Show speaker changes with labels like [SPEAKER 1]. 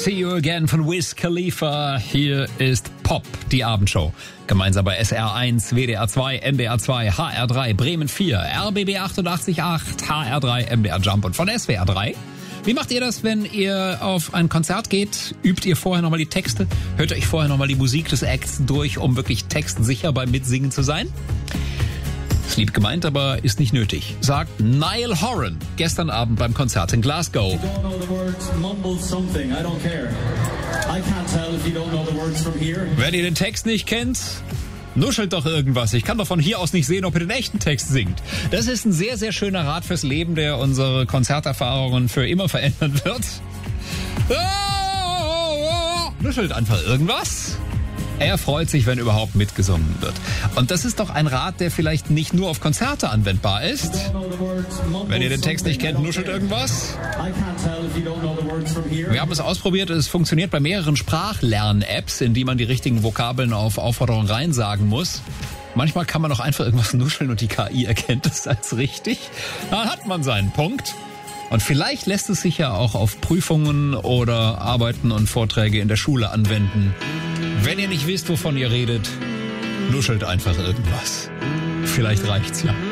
[SPEAKER 1] See You Again von Wiz Khalifa. Hier ist Pop, die Abendshow. Gemeinsam bei SR1, WDR 2, NDR 2, HR 3, Bremen 4, RBB 88.8, HR 3, MDR Jump und von SWR 3. Wie macht ihr das, wenn ihr auf ein Konzert geht? Übt ihr vorher nochmal die Texte? Hört euch vorher nochmal die Musik des Acts durch, um wirklich textsicher beim Mitsingen zu sein? Ist lieb gemeint, aber ist nicht nötig, sagt Niall Horan gestern Abend beim Konzert in Glasgow. Wenn ihr den Text nicht kennt, nuschelt doch irgendwas. Ich kann doch von hier aus nicht sehen, ob ihr den echten Text singt. Das ist ein sehr, sehr schöner Rat fürs Leben, der unsere Konzerterfahrungen für immer verändern wird. Nuschelt einfach irgendwas. Er freut sich, wenn überhaupt mitgesungen wird. Und das ist doch ein Rat, der vielleicht nicht nur auf Konzerte anwendbar ist. Wenn ihr den Text nicht kennt, nuschelt irgendwas. Wir haben es ausprobiert, es funktioniert bei mehreren Sprachlern-Apps, in die man die richtigen Vokabeln auf Aufforderung reinsagen muss. Manchmal kann man auch einfach irgendwas nuscheln und die KI erkennt es als richtig. Dann hat man seinen Punkt. Und vielleicht lässt es sich ja auch auf Prüfungen oder Arbeiten und Vorträge in der Schule anwenden. Wenn ihr nicht wisst, wovon ihr redet, nuschelt einfach irgendwas. Vielleicht reicht's ja.